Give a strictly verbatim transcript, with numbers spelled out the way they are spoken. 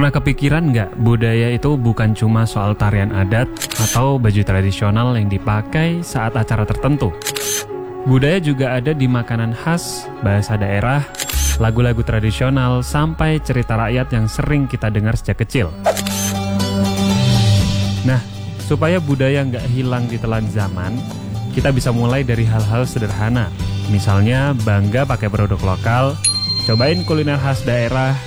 Pernah kepikiran nggak budaya itu bukan cuma soal tarian adat atau baju tradisional yang dipakai saat acara tertentu? Budaya juga ada di makanan khas, bahasa daerah, lagu-lagu tradisional, sampai cerita rakyat yang sering kita dengar sejak kecil. Nah, supaya budaya nggak hilang di telan zaman, kita bisa mulai dari hal-hal sederhana. Misalnya bangga pakai produk lokal, cobain kuliner khas daerah,